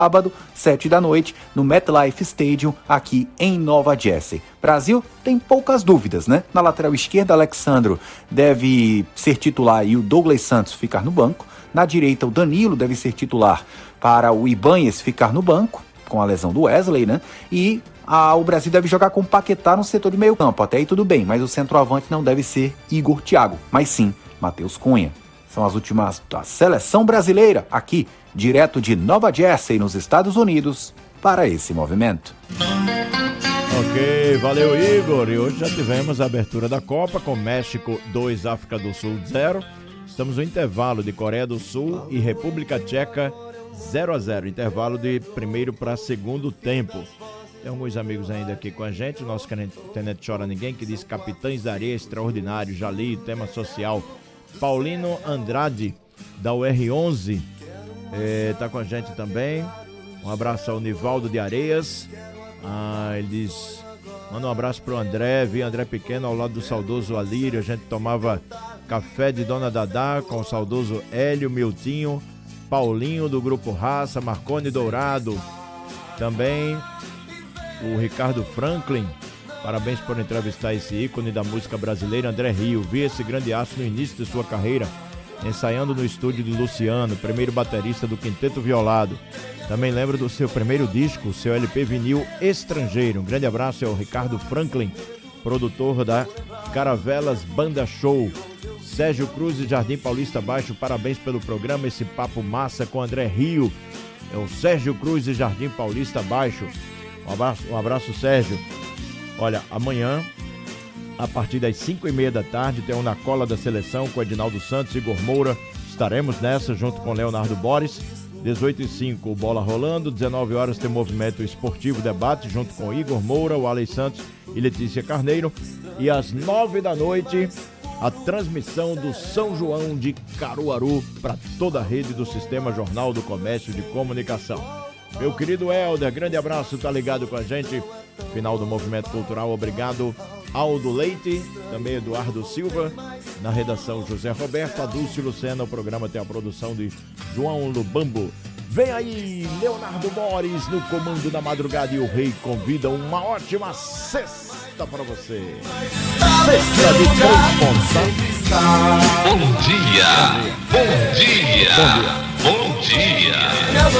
sábado, 7 da noite, no MetLife Stadium, aqui em Nova Jersey. Brasil tem poucas dúvidas, né? Na lateral esquerda, Alexandro deve ser titular e o Douglas Santos ficar no banco. Na direita, o Danilo deve ser titular para o Ibáñez ficar no banco, com a lesão do Wesley, né? E o Brasil deve jogar com o Paquetá no setor de meio campo. Até aí tudo bem, mas o centroavante não deve ser Igor Thiago, mas sim Matheus Cunha. São as últimas da seleção brasileira, aqui, direto de Nova Jersey, nos Estados Unidos, para esse movimento. Ok, valeu Igor. E hoje já tivemos a abertura da Copa com México 2, África do Sul 0. Estamos no intervalo de Coreia do Sul e República Tcheca 0-0. Intervalo de primeiro para segundo tempo. Tem alguns amigos ainda aqui com a gente. O nosso Tenente Chora Ninguém, que diz Capitães da Areia Extraordinário, Jali, tema social. Paulino Andrade, da UR11, tá com a gente também. Um abraço ao Nivaldo de Areias. Ele diz, manda um abraço pro André, vi André Pequeno ao lado do saudoso Alírio. A gente tomava café de Dona Dadá com o saudoso Hélio, Miltinho, Paulinho do Grupo Raça, Marconi Dourado. Também o Ricardo Franklin. Parabéns por entrevistar esse ícone da música brasileira, André Rio. Vi esse grande astro no início de sua carreira, ensaiando no estúdio de Luciano, primeiro baterista do Quinteto Violado. Também lembro do seu primeiro disco, seu LP vinil Estrangeiro. Um grande abraço ao Ricardo Franklin, produtor da Caravelas Banda Show. Sérgio Cruz e Jardim Paulista Baixo, parabéns pelo programa, esse papo massa com André Rio. É o Sérgio Cruz e Jardim Paulista Baixo. Um abraço, Sérgio. Olha, amanhã, a partir das 5h30 da tarde, tem um Na Cola da Seleção com Edinaldo Santos e Igor Moura. Estaremos nessa junto com Leonardo Boris. 18h05, o Bola Rolando. 19 horas tem Movimento Esportivo Debate junto com Igor Moura, o Alex Santos e Letícia Carneiro. E às 9 da noite, a transmissão do São João de Caruaru para toda a rede do Sistema Jornal do Comércio de Comunicação. Meu querido Helder, grande abraço, tá ligado com a gente. Final do Movimento Cultural, obrigado Aldo Leite, também Eduardo Silva, na redação José Roberto, Adúlcio Lucena, o programa tem a produção de João Lubambo. Vem aí, Leonardo Boris no comando da madrugada e o Rei convida uma ótima sexta para você. Sexta de 3 pontos. Bom dia, bom dia, bom dia.